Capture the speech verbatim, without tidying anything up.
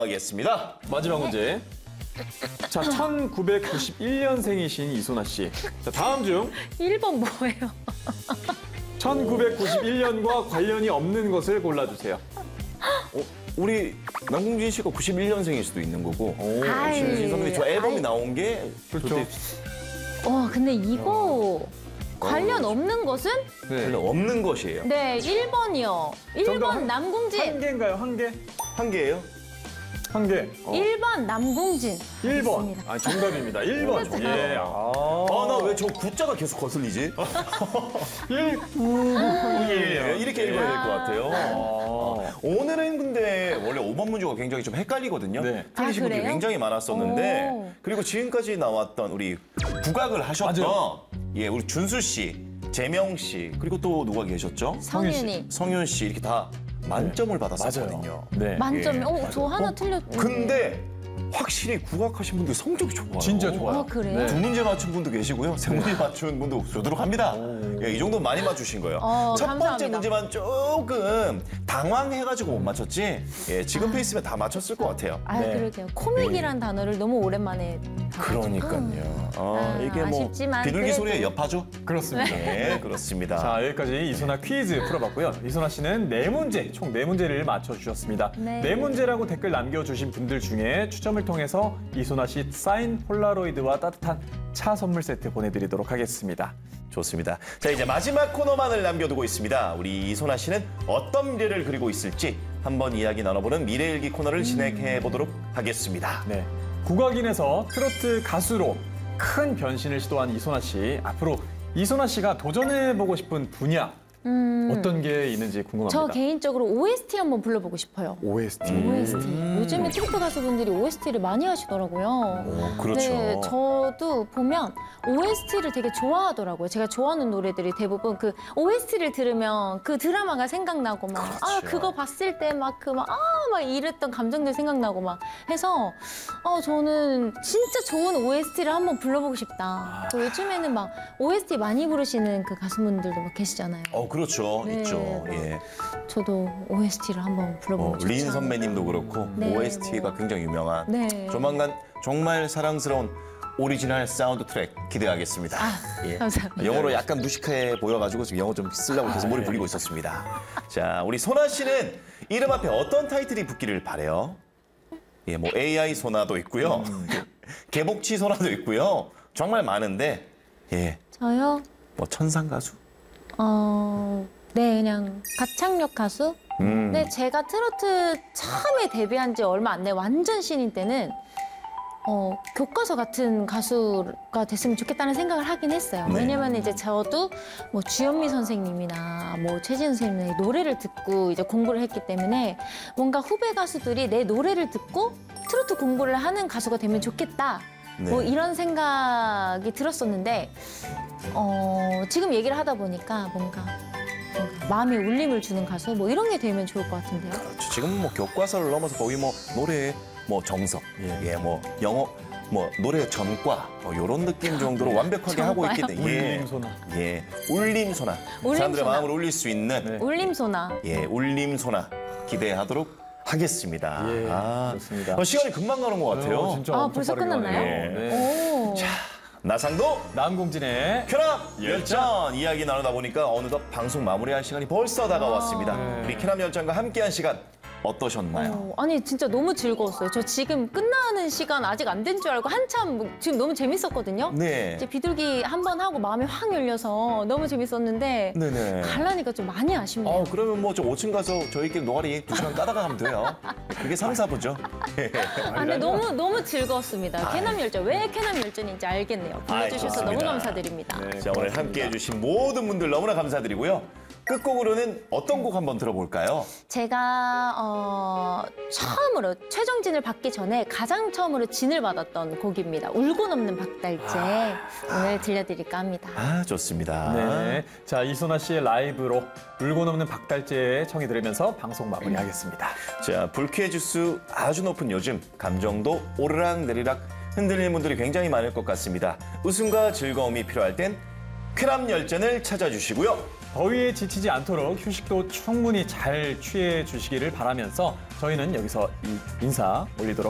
하겠습니다. 마지막 문제. 자, 천구백구십일 년생이신 이소나 씨. 자, 다음 중 일 번 뭐예요? 천구백구십일 년과 관련이 없는 것을 골라주세요. 어, 우리 남궁진 씨가 구십일 년생일 수도 있는 거고. 오, 아이, 신진 선배님 저 앨범이 아이. 나온 게 그렇죠. 와, 근데 이거 관련 없는 것은? 네. 별로 없는 것이에요. 네, 일 번이요. 일 번 정답 한- 한 남궁진. 개인가요? 한 개? 한 개예요? 한 개. 어. 일 번 남궁진. 일 번. 하겠습니다. 아, 정답입니다. 일 번. 그렇죠. 예. 아, 아, 나 왜 저 구자가 계속 거슬리지? 일, 구, 예, 이렇게 읽어야 될 것 같아요. 아. 오늘은 근데 원래 오 번 문제가 굉장히 좀 헷갈리거든요. 네. 틀리신 아, 분들이 그래요? 굉장히 많았었는데 오. 그리고 지금까지 나왔던 우리 국악을 하셨던 맞아요. 예, 우리 준수 씨, 재명 씨, 그리고 또 누가 계셨죠? 성윤이. 성윤 씨 이렇게 다 만점을 받았었거든요. 네. 만점이. 예, 어, 저 하나 어? 틀렸는데. 근데 확실히 국악하신 분들 성적이 좋아요. 진짜 좋아요. 아, 그래요? 두 문제 맞춘 분도 계시고요. 세 문제 맞춘 분도 조드룩합니다. 예, 이 정도 많이 맞추신 거예요. 어, 첫 번째 감사합니다. 문제만 조금 당황해가지고 못 맞췄지. 예, 지금 페이스면 다 맞췄을 것 같아요. 아, 네. 그러게요. 코믹이란 단어를 너무 오랜만에 봐가지고. 그러니까요. 어, 아, 이게 뭐 아쉽지만 비둘기 그래도. 소리의 여파죠? 그렇습니다. 네, 그렇습니다. 자, 여기까지 이소나 퀴즈 풀어봤고요. 이소나 씨는 네 문제, 총 네 문제를 맞춰주셨습니다. 네. 네 문제라고 댓글 남겨주신 분들 중에 추첨을 통해서 이소나 씨 사인 폴라로이드와 따뜻한 차 선물 세트 보내드리도록 하겠습니다. 좋습니다. 자, 이제 마지막 코너만을 남겨두고 있습니다. 우리 이소나 씨는 어떤 미래를 그리고 있을지 한번 이야기 나눠보는 미래일기 코너를 진행해 보도록 하겠습니다. 네, 국악인에서 트로트 가수로 큰 변신을 시도한 이소나 씨. 앞으로 이소나 씨가 도전해보고 싶은 분야 어떤 게 있는지 궁금합니다. 저 개인적으로 오에스티 한번 불러보고 싶어요. 오에스티. 오에스티. 요즘에 트로트 가수분들이 오에스티를 많이 하시더라고요. 오, 그렇죠. 네, 저도 보면 오에스티를 되게 좋아하더라고요. 제가 좋아하는 노래들이 대부분 그 오에스티를 들으면 그 드라마가 생각나고 막, 아, 그렇죠. 그거 봤을 때 막 그 막, 아, 막 이랬던 감정들 생각나고 막 해서, 어, 저는 진짜 좋은 오에스티를 한번 불러보고 싶다. 또 요즘에는 막 오에스티 많이 부르시는 그 가수분들도 막 계시잖아요. 어, 그렇죠. 네, 있죠. 네. 예. 저도 오에스티를 한번 불러보고 어, 싶다. 린 선배님도 그렇고 네, 오에스티가 뭐. 굉장히 유명한 네. 조만간 정말 사랑스러운 오리지널 사운드 트랙 기대하겠습니다. 예. 감사합니다. 영어로 약간 무식해 보여가지고 지금 영어 좀 쓰려고 계속 머리 돌리고 있었습니다. 자, 우리 소나 씨는 이름 앞에 어떤 타이틀이 붙기를 바래요? 예, 뭐 에이아이 소나도 있고요, 개복치 소나도 있고요. 정말 많은데, 예, 저요? 뭐 천상 가수? 어, 네, 그냥 가창력 가수? 음. 근데 제가 트로트 처음에 데뷔한 지 얼마 안 돼 완전 신인 때는 어, 교과서 같은 가수가 됐으면 좋겠다는 생각을 하긴 했어요. 네. 왜냐면 이제 저도 뭐 주현미 선생님이나 뭐 최지은 선생님의 노래를 듣고 이제 공부를 했기 때문에 뭔가 후배 가수들이 내 노래를 듣고 트로트 공부를 하는 가수가 되면 좋겠다. 네. 뭐 이런 생각이 들었었는데 어, 지금 얘기를 하다 보니까 뭔가, 뭔가 마음에 울림을 주는 가수 뭐 이런 게 되면 좋을 것 같은데요. 지금 뭐 교과서를 넘어서 거의 뭐 노래 뭐 정석, 예, 뭐 영어, 뭐 노래 전과 뭐 이런 느낌 정도로 완벽하게 하고 있기 전과요? 때문에 예, 울림소나. 예, 울림소나, 울림소나. 사람들의 마음을 울릴 수 있는 네. 울림소나. 예, 울림소나 기대하도록 하겠습니다. 예, 아, 좋습니다. 어, 시간이 금방 가는 것 같아요. 어, 진짜 아, 엄청 벌써 빠르게 끝났나요? 가네요. 예. 네. 오. 나상도 남궁진의 쾌남 열전 이야기 나누다 보니까 어느덧 방송 마무리할 시간이 벌써 다가왔습니다. 네. 우리 쾌남 열전과 함께한 시간 어떠셨나요? 어, 아니 진짜 너무 즐거웠어요. 저 지금 끝나는 시간 아직 안 된 줄 알고 한참 뭐- 지금 너무 재밌었거든요. 네. 이제 비둘기 한 번 하고 마음이 확 열려서 너무 재밌었는데 네네. 갈라니까 좀 많이 아쉽네요. 어, 그러면 뭐 저 오 층 가서 저희끼리 노가리 두 시간 까다가 하면 돼요. 그게 삼, 사부죠. 아, 근데 너무 너무 즐거웠습니다. 쾌남 열전 왜 쾌남 열전인지 알겠네요. 불러주셔서 너무 좋습니다. 감사드립니다. 네. 자, 오늘 함께 해주신 모든 분들 너무나 감사드리고요. 끝곡으로는 어떤 곡 한번 들어볼까요? 제가 어, 처음으로 최정진을 받기 전에 가장 처음으로 진을 받았던 곡입니다. 울고 넘는 박달재 오늘 들려드릴까 합니다. 아, 좋습니다. 네. 자, 이소나 씨의 라이브로 울고 넘는 박달재 청해 들으면서 방송 마무리하겠습니다. 자, 불쾌 지수 아주 높은 요즘 감정도 오르락 내리락 흔들리는 분들이 굉장히 많을 것 같습니다. 웃음과 즐거움이 필요할 땐 쾌남 열전을 찾아주시고요. 더위에 지치지 않도록 휴식도 충분히 잘 취해 주시기를 바라면서 저희는 여기서 이 인사 올리도록